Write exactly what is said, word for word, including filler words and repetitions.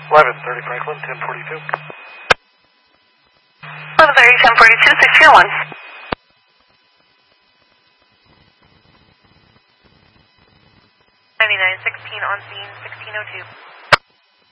eleven thirty Franklin, ten forty-two. eleven thirty, ten forty-two, sixteen oh one. ninety-nine, sixteen on scene, sixteen oh two.